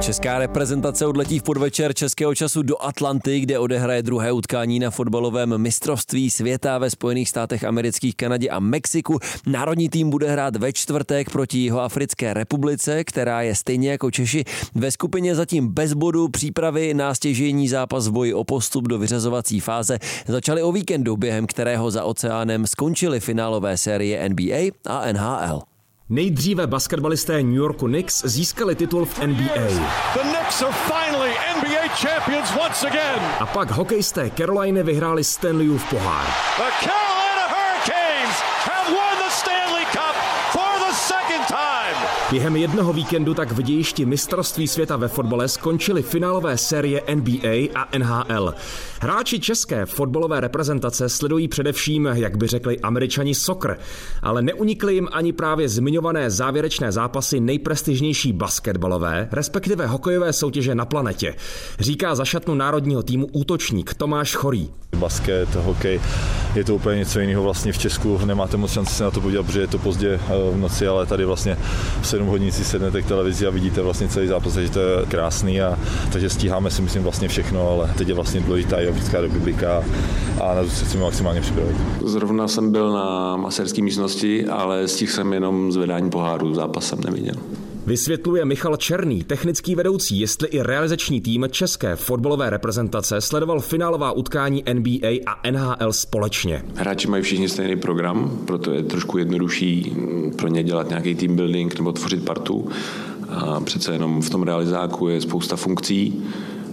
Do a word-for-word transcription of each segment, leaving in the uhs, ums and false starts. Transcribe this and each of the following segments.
Česká reprezentace odletí v podvečer českého času do Atlanty, kde odehraje druhé utkání na fotbalovém mistrovství světa ve Spojených státech amerických, Kanadě a Mexiku. Národní tým bude hrát ve čtvrtek proti Jihoafrické republice, která je stejně jako Češi ve skupině zatím bez bodu. Přípravy na stěžejní zápas v boji o postup do vyřazovací fáze začaly o víkendu, během kterého za oceánem skončily finálové série N B A a N H L. Nejdříve basketbalisté New Yorku Knicks získali titul v N B A. The Knicks are finally N B A champions once again. A pak hokejisté Caroliny vyhráli Stanleyův pohár. The Carolina Hurricanes have won the Stanley Cup for the second time. Během jednoho víkendu tak v dějišti mistrovství světa ve fotbale skončily finálové série N B A a N H L. Hráči české fotbalové reprezentace sledují především, jak by řekli Američani, soccer, ale neunikly jim ani právě zmiňované závěrečné zápasy nejprestižnější basketbalové, respektive hokejové soutěže na planetě. Říká za šatnu národního týmu útočník Tomáš Chorý. Basket, hokej, je to úplně něco jiného vlastně v Česku, nemáte moc šanci se na to podívat, protože je to pozdě v noci, ale tady vlastně v sedm hodin si sednete k televizi a vidíte vlastně celý zápas, takže to je krásný, a takže stíháme si myslím vlastně všechno, ale teď je vlastně důležitá Jihoafrická republika a na to se chceme maximálně připravit. Zrovna jsem byl na masérské místnosti, ale stihl jsem jenom zvedání poháru, zápas jsem neviděl. Vysvětluje Michal Černý, technický vedoucí, jestli i realizační tým české fotbalové reprezentace sledoval finálová utkání N B A a N H L společně. Hráči mají všichni stejný program, proto je trošku jednodušší pro ně dělat nějaký team building nebo tvořit partu. A přece jenom v tom realizáku je spousta funkcí.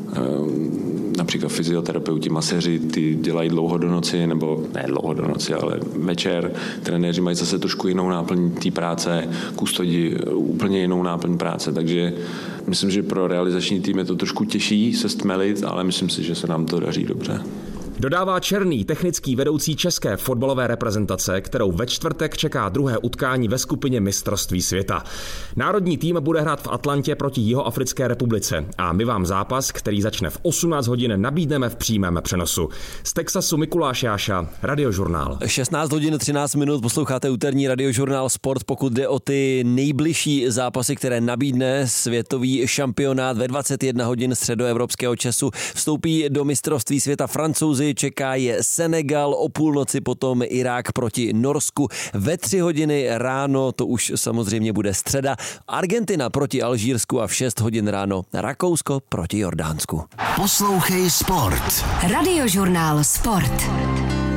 Například fyzioterapeuti, maséři, ty dělají dlouho do noci, nebo ne dlouho do noci, ale večer. Trenéři mají zase trošku jinou náplň té práce, kustodi úplně jinou náplň práce, takže myslím, že pro realizační tým je to trošku těžší se stmelit, ale myslím si, že se nám to daří dobře. Dodává Černý, technický vedoucí české fotbalové reprezentace, kterou ve čtvrtek čeká druhé utkání ve skupině mistrovství světa. Národní tým bude hrát v Atlantě proti Jihoafrické republice a my vám zápas, který začne v osmnáct hodin, nabídneme v přímém přenosu. Z Texasu Mikuláš Jáša, Radiožurnál. šestnáct hodin třináct minut, posloucháte úterní Radiožurnál Sport. Pokud jde o ty nejbližší zápasy, které nabídne světový šampionát, ve dvacet jedna hodin středoevropského času vstoupí do mistrovství světa Francouzi. Čeká je Senegal, o půlnoci potom Irák proti Norsku, ve tři hodiny ráno, to už samozřejmě bude středa, Argentina proti Alžírsku a v šest hodin ráno Rakousko proti Jordánsku. Poslouchej Sport. Radiožurnál Sport.